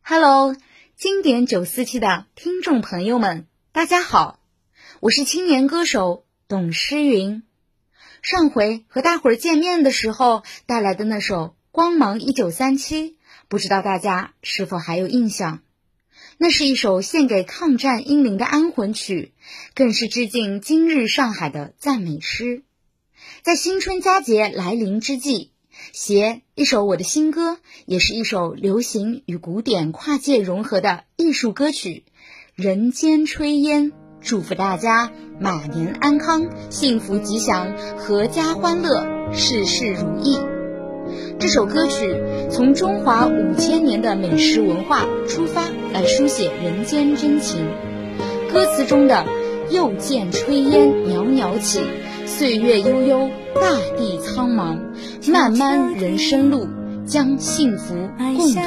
Hello， 经典947的听众朋友们，大家好，我是青年歌手董诗云。上回和大伙儿见面的时候带来的那首《光芒1937》，不知道大家是否还有印象？那是一首献给抗战英灵的安魂曲，更是致敬今日上海的赞美诗。在新春佳节来临之际，携一首我的新歌，也是一首流行与古典跨界融合的艺术歌曲《人间炊烟》，祝福大家马年安康，幸福吉祥，阖家欢乐，事事如意。这首歌曲从中华5000年的美食文化出发，来书写人间真情。歌词中的又见炊烟袅袅起，岁月悠悠，大地苍茫，漫漫人生路，将幸福共